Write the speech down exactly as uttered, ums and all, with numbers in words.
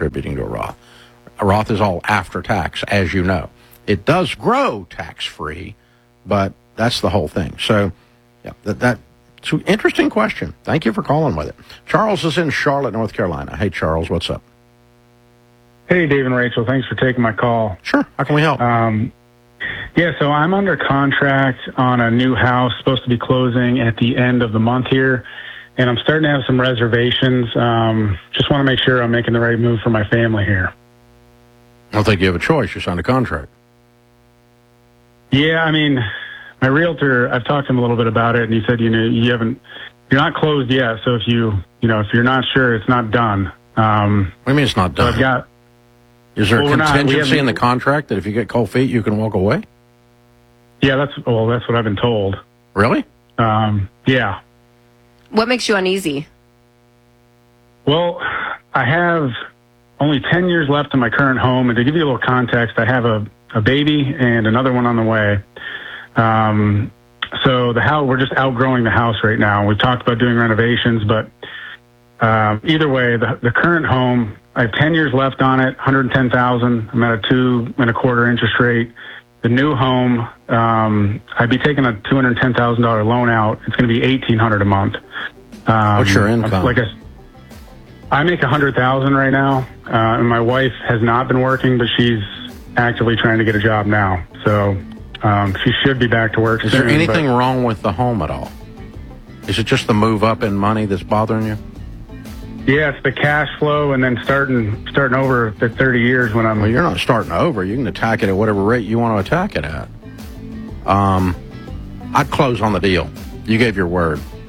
contributing to a Roth. A Roth is all after tax, as you know. It does grow tax-free, but that's the whole thing. So, yeah, that, that it's an interesting question. Thank you for calling with it. Charles is in Charlotte, North Carolina. Hey, Charles, what's up? Hey, Dave and Rachel. Thanks for taking my call. Sure. How can we help? Um, yeah, so I'm under contract on a new house, supposed to be closing at the end of the month here, and I'm starting to have some reservations. Um, just want to make sure I'm making the right move for my family here. I don't think you have a choice. You signed a contract. Yeah, I mean, my realtor, I've talked to him a little bit about it, and he said, you know, you haven't, you're not closed yet, so if you, you know, if you're not sure, it's not done. Um, What do you mean it's not so done? I've got, Is there well, a we're not- we contingency haven't- in the contract that if you get cold feet, you can walk away? yeah, that's, well, that's what I've been told. Really? Um, yeah. What makes you uneasy? Well, I have only ten years left in my current home, and to give you a little context, I have a, a baby and another one on the way. Um, so the house, we're just outgrowing the house right now. We've talked about doing renovations, but um, either way, the, the current home, I have ten years left on it, one hundred ten thousand. I'm at a two and a quarter interest rate. The new home, um, I'd be taking a two hundred ten thousand dollar loan out. It's going to be eighteen hundred a month. Um, What's your income? Like I, I make a hundred thousand right now, uh, and my wife has not been working, but she's actively trying to get a job now. So um, she should be back to work. Is soon, there anything but, wrong with the home at all? Is it just the move up in money that's bothering you? Yeah, it's the cash flow, and then starting starting over at thirty years when I'm. Well, you're not starting over. You can attack it at whatever rate you want to attack it at. Um, I'd close on the deal. You gave your word.